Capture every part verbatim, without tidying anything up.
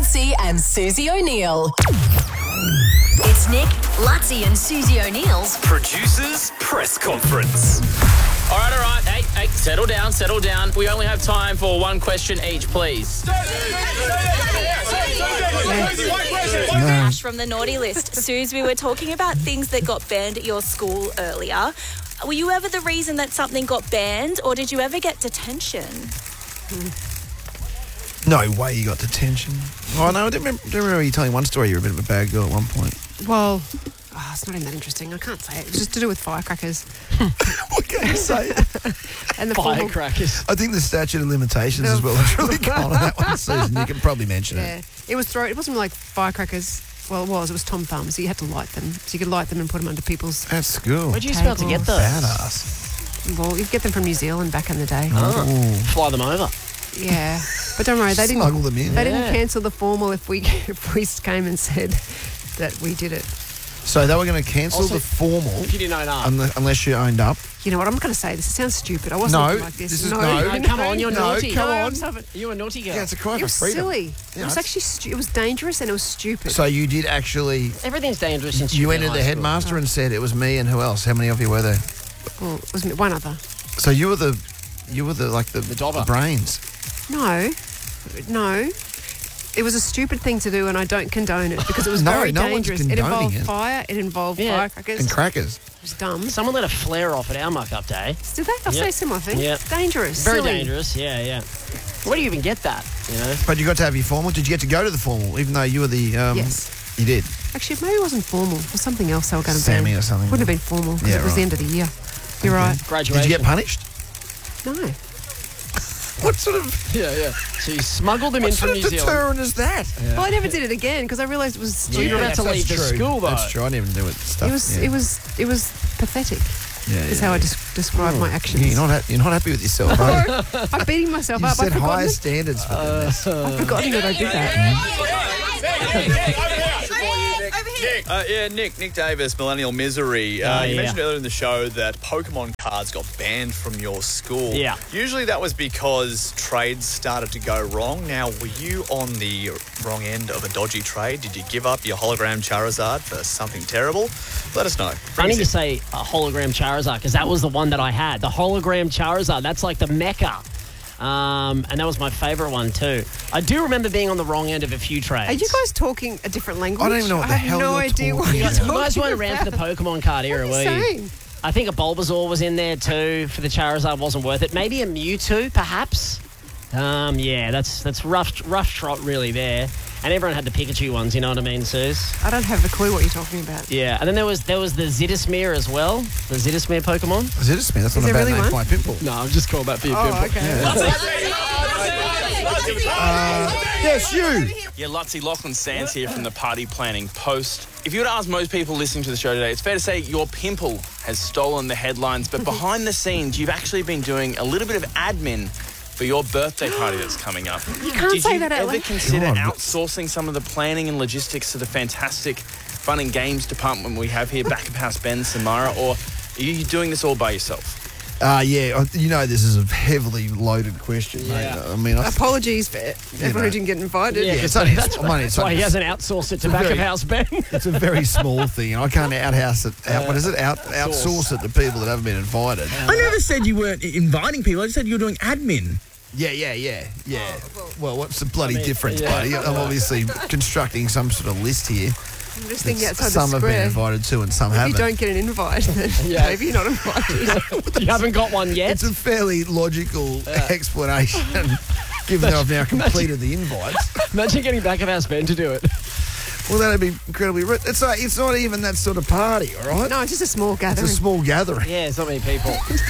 Lutzi and Susie O'Neill. It's Nick, Lutzi and Susie O'Neill's Producers Press Conference. All right, all right. Hey, hey, settle down, settle down. We only have time for one question each, please. Ash from the naughty list. Suze, we were talking about things that got banned at your school earlier. Were you ever the reason that something got banned, or did you ever get detention? No way you got detention. Oh, no, I didn't remember, didn't remember you telling one story. You were a bit of a bad girl at one point. Well, oh, it's not even that interesting. I can't say it. It was just to do with firecrackers. What can you say? And the formal- Firecrackers. I think the statute of limitations as well is really gone on that one, Susan. You can probably mention Yeah, it. it was throw. It wasn't like firecrackers. Well, it was. It was Tom Thumb, so you had to light them. So you could light them and put them under people's. At school. Where'd you supposed to get those? Badass. Well, you'd get them from New Zealand back in the day. Oh. Fly them over. Yeah, but don't worry, they didn't. Smuggle them in. They Yeah. didn't cancel the formal if we if we came and said that we did it. So they were going to cancel Also, the formal If you didn't own up. unless, unless you owned up. You know what? I'm not going to say this. It sounds stupid. I wasn't No, looking like this. this is- no, no. No, come on, you're No, naughty. come No, on. I'm sorry. You're a naughty girl. Yeah, it's a cry It for was freedom. silly. Yeah, it was it's- actually stu- it was dangerous and it was stupid. So you did actually... Everything's dangerous since You went entered the headmaster and said it was me and who else? How many of you were there? well, it was one other. So you were the... You were the, like, the, The dobber. the brains. No, no. It was a stupid thing to do, and I don't condone it because it was No, very no one's dangerous. It condoning involved it. fire. It involved Yeah. firecrackers. And crackers. It was dumb. Someone let a flare off at our muck-up day. Did they? I'll Yep. say similar thing. Yep. Dangerous. Very silly. dangerous, yeah, yeah. Where do you even get that, you know? But you got to have your formal. Did you get to go to the formal, even though you were the... Um, Yes. You did. Actually, maybe it wasn't formal. It was something else they were going to Sammy ban. or something. Wouldn't have been formal because Yeah, it was right. the end of the year. You're right. Graduation. Did you get punished? No. What sort of... Yeah, yeah. So you smuggled them What in from sort New of Zealand. deterrent is that? Well, I never did it again because I realised it was So stupid. you're about to That's leave the true. school, though. That's true. I didn't do it. Stuff. It was. yeah. It was. It was pathetic. Yeah, Is yeah, how I yeah. des- describe my actions. Yeah, you're not. Ha- you're not happy with yourself, are you? I'm beating myself You up. set I've forgotten, higher it. standards for this. I've forgotten that I did that. Uh, yeah, Nick, Nick Davis, Millennial Misery. Uh, Oh, you yeah. mentioned earlier in the show that Pokemon cards got banned from your school. Yeah. Usually that was because trades started to go wrong. Now, were you on the wrong end of a dodgy trade? Did you give up your hologram Charizard for something terrible? Let us know. Funny you say a hologram Charizard, because that was the one that I had. The hologram Charizard, that's like the mecca. Um, and that was my favourite one too. I do remember being on the wrong end of a few trades. Are you guys talking a different language? I don't even know what the I have hell no you're idea what talking you're about. talking You guys weren't around for the about. Pokemon card era, What were are you you? saying? I think a Bulbasaur was in there too for the Charizard. Wasn't worth it. Maybe a Mewtwo, perhaps. Um, yeah, that's that's rough, rough trot really there. And everyone had the Pikachu ones. You know what I mean, Suze? I don't have a clue what you're talking about. Yeah. And then there was there was the Zittismere as well. The Zittismere Pokemon. Is it a spin? That's not Is a there bad really name one? for my pimple. No, I'm just calling that for your Oh, okay. Yes, you. Yeah, Lutzi, Lachlan Sands here from the Party Planning Post. If you were to ask most people listening to the show today, it's fair to say your pimple has stolen the headlines, but behind the scenes, you've actually been doing a little bit of admin for your birthday party that's coming up. You can't Did say you that out ever loud. consider God. outsourcing some of the planning and logistics to the fantastic fun and games department we have here back of House Ben, Samara, or are you doing this all by yourself? Uh, yeah, I- you know this is a heavily loaded question, mate. Yeah. I mean, I, Apologies for everyone who didn't get invited. Yeah, it's only, that's it's, I mean, it's, That's why only- he hasn't outsourced it to back of very- house Ben. it's a very small thing. I can't outhouse it. Out, what is it? Out, outsource it to people that haven't been invited. I never said you weren't inviting people. I just said you were doing admin. Yeah, yeah, yeah, yeah. Well, what's the bloody I mean, difference, yeah. buddy? I'm obviously constructing some sort of list here. I'm just thinking that outside some the have been square. invited to and some If haven't. you don't get an invite, then Yeah. maybe you're not invited. You haven't got one yet. It's a fairly logical explanation, given that I've now completed the invites. Imagine getting back of house Ben to do it. Well, that'd be incredibly rich. It's, like, it's not even that sort of party, all right? No, it's just a small It's gathering. a small gathering. Yeah, it's not many people.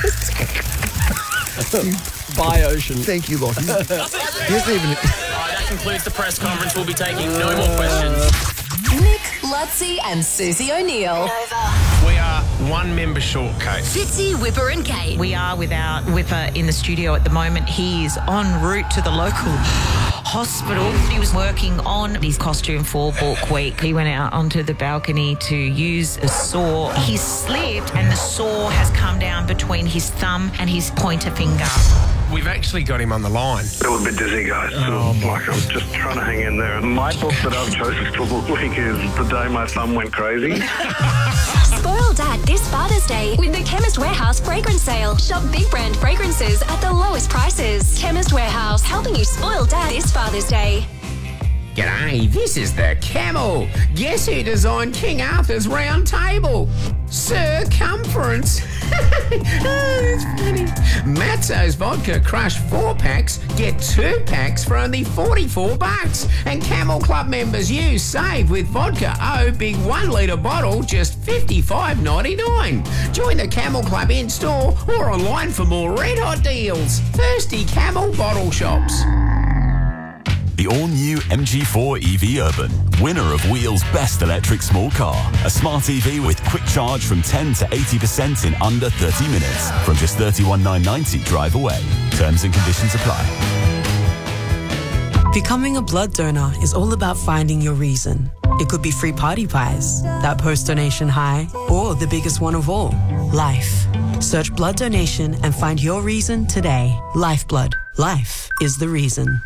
By ocean. Thank you, Lockie. He hasn't even... That concludes the press conference. We'll be taking no more questions. Nick, Lutzi and Susie O'Neill. We are one member short, Kate. Fitzy, Whipper and Kate. We are without Whipper in the studio at the moment. He is en route to the local hospital. He was working on his costume for Book Week. He went out onto the balcony to use a saw. He slipped and the saw has come down between his thumb and his pointer finger. We've actually got him on the line. It was a bit dizzy, guys. Oh, It was like I was just trying to hang in there. And my book that I've chosen for the week is The Day My Thumb Went Crazy. Spoil Dad this Father's Day with the Chemist Warehouse fragrance sale. Shop big brand fragrances at the lowest prices. Chemist Warehouse, helping you spoil Dad this Father's Day. G'day, this is the Camel. Guess who designed King Arthur's Round Table? Circumference. Oh, that's funny. Matzo's Vodka Crush four packs get two packs for only forty-four bucks. And Camel Club members you save with Vodka O big one litre bottle just fifty-five ninety-nine. Join the Camel Club in store or online for more red hot deals. Thirsty Camel Bottle Shops. The all-new M G four E V Urban, winner of Wheel's best electric small car. A smart E V with quick charge from ten to eighty percent in under thirty minutes. From just thirty-one thousand nine hundred ninety drive away. Terms and conditions apply. Becoming a blood donor is all about finding your reason. It could be free party pies, that post-donation high, or the biggest one of all, life. Search blood donation and find your reason today. Lifeblood. Life is the reason.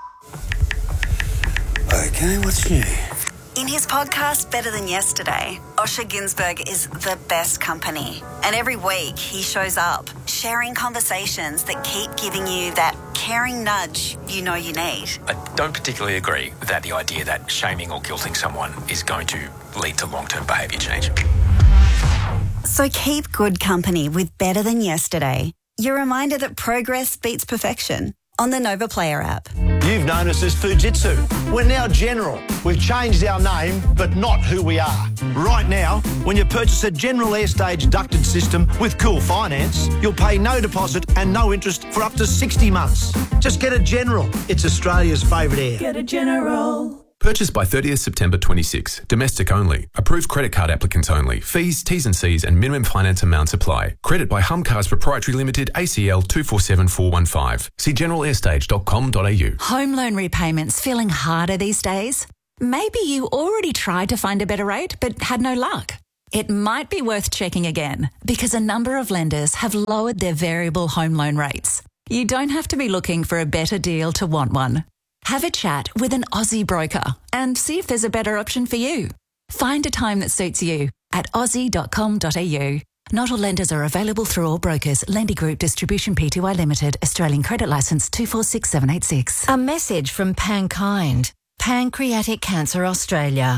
Okay, what's new? In his podcast, Better Than Yesterday, Osher Günsberg is the best company. And every week he shows up, sharing conversations that keep giving you that caring nudge you know you need. I don't particularly agree that the idea that shaming or guilting someone is going to lead to long-term behaviour change. So keep good company with Better Than Yesterday. Your reminder that progress beats perfection on the Nova Player app. You've known us as Fujitsu. We're now General. We've changed our name, but not who we are. Right now, when you purchase a General Airstage ducted system with Cool Finance, you'll pay no deposit and no interest for up to sixty months. Just get a General. It's Australia's favourite air. Get a General. Purchase by thirtieth September twenty-six. Domestic only. Approved credit card applicants only. Fees, T's and C's and minimum finance amounts apply. Credit by Humcars Proprietary Limited, A C L two four seven four one five. See general airstage dot com dot a u. Home loan repayments feeling harder these days? Maybe you already tried to find a better rate but had no luck. It might be worth checking again because a number of lenders have lowered their variable home loan rates. You don't have to be looking for a better deal to want one. Have a chat with an Aussie broker and see if there's a better option for you. Find a time that suits you at aussie dot com dot a u. Not all lenders are available through all brokers. Lendy Group Distribution Pty Limited, Australian Credit Licence two four six seven eight six. A message from Pankind, Pancreatic Cancer Australia.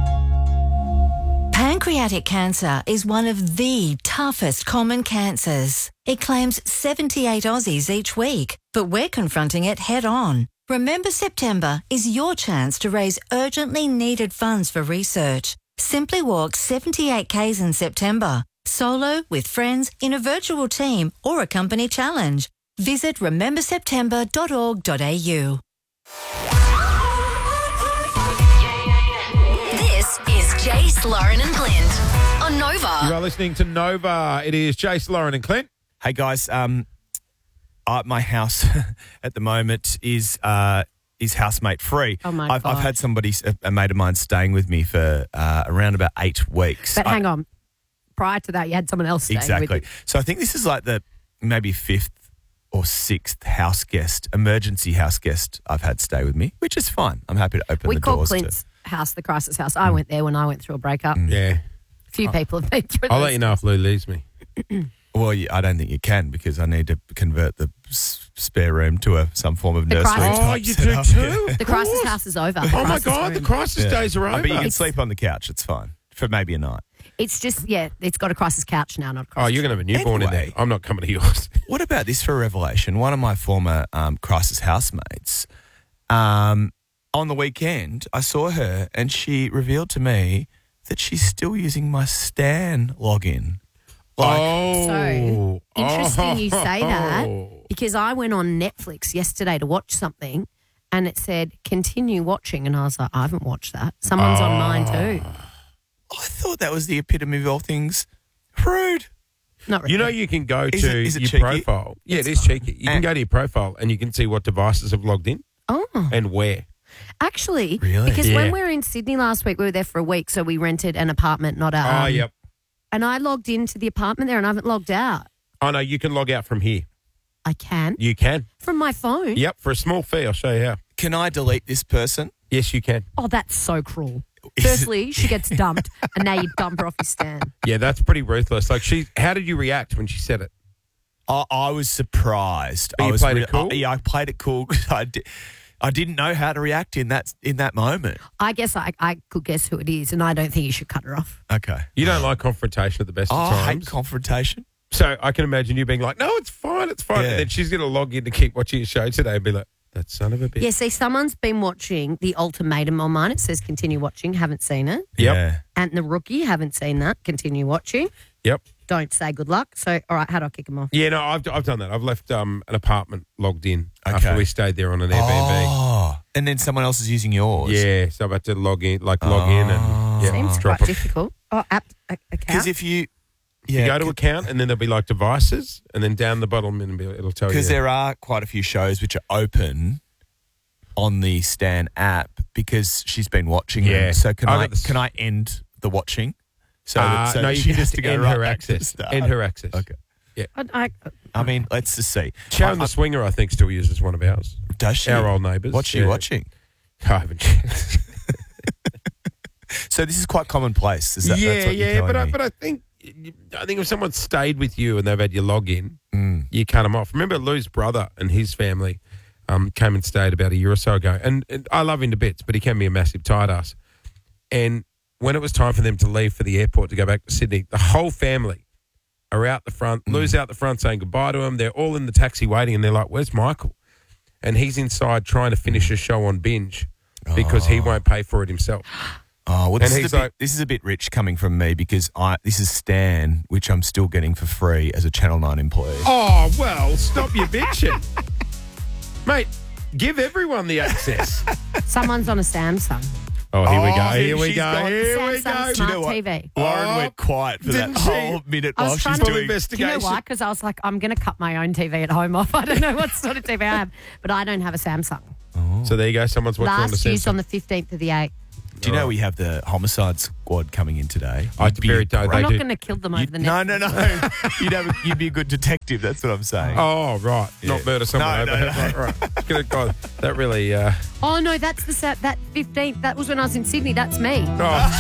Pancreatic cancer is one of the toughest common cancers. It claims seventy-eight Aussies each week, but we're confronting it head on. Remember September is your chance to raise urgently needed funds for research. Simply walk seventy-eight kays in September, solo, with friends, in a virtual team or a company challenge. Visit remember september dot org dot a u. This is Jace, Lauren and Clint on Nova. You are listening to Nova. It is Jace, Lauren and Clint. Hey, guys. Um, uh, my house at the moment is uh, is housemate free. Oh, my I've, God. I've had somebody, a, a mate of mine, staying with me for uh, around about eight weeks. But I- hang on. Prior to that, you had someone else staying Exactly. with you. So I think this is like the maybe fifth or sixth house guest, emergency house guest I've had stay with me, which is fine. I'm happy to open We the call doors Clint's house the crisis house. I went there when I went through a breakup. Yeah. A few people have been through I'll this. let you know if Lou leaves me. to. Well, yeah, I don't think you can because I need to convert the s- spare room to a some form of The nursery. crisis- type Oh, you setup. do too? The crisis house is over. Oh, my Crisis God, the room. crisis Yeah. days are Oh, over. but you can sleep on the couch. It's fine for maybe a night. It's just, yeah, it's got a crisis couch now, not a Oh, crisis you're going to have a newborn in Anyway. there. I'm not coming to yours. What about this for a revelation? One of my former um, crisis housemates, um, on the weekend, I saw her and she revealed to me that she's still using my Stan login. Like, oh. So, interesting you Oh. say that because I went on Netflix yesterday to watch something and it said continue watching and I was like, I haven't watched that. Someone's on mine too. I thought that was the epitome of all things rude. Not really. You know, you can go Is to it- is it your cheeky? profile. Yeah, It's it is fine. cheeky. You can And- go to your profile and you can see what devices have logged in Oh. and where. Actually, Really? because Yeah. when we were in Sydney last week, we were there for a week, so we rented an apartment, not a. Oh, um, yep. And I logged into the apartment there, and I haven't logged out. Oh, no, you can log out from here. I can. You can. From my phone? Yep, for a small fee. I'll show you how. Can I delete this person? Yes, you can. Oh, that's so cruel. Firstly, she gets dumped, and now you dump her off your stand. Yeah, that's pretty ruthless. Like, she, how did you react when she said it? I, I was surprised. But I you was played it cool? I, yeah, I played it cool. 'Cause I, di- I didn't know how to react in that in that moment. I guess I, I could guess who it is, and I don't think you should cut her off. Okay. You don't like confrontation at the best Oh, of I hate times. confrontation. So I can imagine you being like, no, it's fine, it's fine. Yeah. And then she's going to log in to keep watching your show today and be like, that son of a bitch. Yeah, see, someone's been watching The Ultimatum on mine. It says continue watching. Haven't seen it. Yep. Yeah. And The Rookie. Haven't seen that. Continue watching. Yep. Don't say good luck. So, all right, how do I kick them off? Yeah, no, I've, I've done that. I've left um, an apartment logged in Okay. after we stayed there on an Airbnb. Oh, and then someone else is using yours. Yeah, so I've had to log in, like log in and yeah, Seems drop quite it. difficult. Oh, app a- account. Because if you, You yeah, go to account and then there'll be like devices and then down the bottom it'll, be, it'll tell you. because there are quite a few shows which are open on the Stan app because she's been watching Yeah. them. So can I I, got this- can I end the watching? So, Uh, that, so no, that you she can has just to go end right her back to the access. start. End her access. Okay. I, I, I mean, let's just see. Sharon I- the Swinger, I think, still uses one of ours. Does she? Our old neighbours. What's she Yeah. watching? I haven't checked. So this is quite commonplace. Is that, yeah, that's what you're yeah, telling but I, me? but I think I think if someone stayed with you and they've had your login, Mm. you cut them off. Remember Lou's brother and his family um, came and stayed about a year or so ago, and, and I love him to bits, but he can be a massive tight ass. And when it was time for them to leave for the airport to go back to Sydney, the whole family are out the front. Mm. Lou's out the front saying goodbye to him. They're all in the taxi waiting, and they're like, "Where's Michael?" And he's inside trying to finish a show on binge because he won't pay for it himself. Oh, well, And this, is he's a bit, like- this is a bit rich coming from me because I this is Stan, which I'm still getting for free as a Channel nine employee. Oh, well, stop your bitching. Mate, give everyone the access. someone's on a Samsung. Oh, here we Oh, go. Here we she's go. got- Here we Samsung go. Smart Do you know what? T V. Lauren Oh, went quiet for that didn't she? whole minute I was while trying she's to- doing Do you investigation. know why? Because I was like, I'm going to cut my own T V at home off. I don't know what sort of T V I have, but I don't have a Samsung. So there you go. Someone's watching on the Last used Samsung. on the fifteenth of the eighth. Do you know we have the homicide squad coming in today? I You'd be very a don't- great- I'm They not do. going to kill them You- over the no, next. no, no. you'd, have a, you'd be a good detective. That's what I'm saying. Oh, right. Yeah. Not murder someone. No, over. no, no. Right, right. Good God. That really... Uh, Oh no, that's the Sat- that fifteenth. That was when I was in Sydney. That's me. oh.